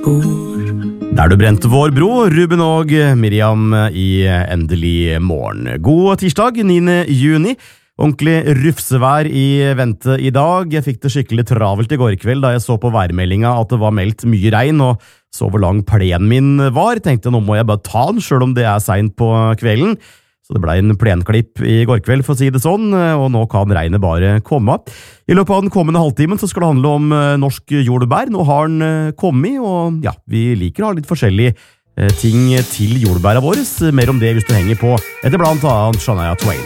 Der du brente vår bro, Ruben og Miriam i Endelig morgen. God tirsdag, 9. juni. Ordentlig rufsevær i vente i dag. Jeg fikk det skikkelig travelt i går kveld da jeg så på værmeldinga at det var meldt mye regn, og så hvor lang plenen min var. Tenkte nå må jeg bare ta den, selv om det er sent på kvelden. Så det ble en plenklipp i går kveld, for å si det sånn, og nå kan regnet bare komme. I løpet av den kommende halvtimen så skal det handle om norsk jordbær. Nå har den kommet, og ja, vi liker å ha litt forskjellige ting til jordbæra våre. Mer om det hvis du henger på etter blant annet Shania Twain.